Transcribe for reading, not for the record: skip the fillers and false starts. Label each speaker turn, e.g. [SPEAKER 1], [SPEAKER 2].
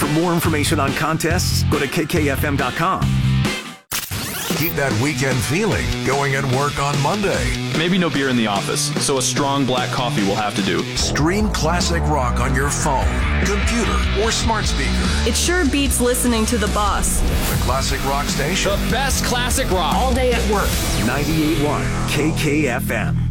[SPEAKER 1] For more information on contests, go to kkfm.com.
[SPEAKER 2] Keep that weekend feeling going at work on Monday.
[SPEAKER 3] Maybe no beer in the office, so a strong black coffee will have to do.
[SPEAKER 2] Stream classic rock on your phone, computer, or smart speaker.
[SPEAKER 4] It sure beats listening to the boss.
[SPEAKER 2] The Classic Rock Station.
[SPEAKER 5] The best classic rock.
[SPEAKER 6] All day at work.
[SPEAKER 1] 98.1 KKFM.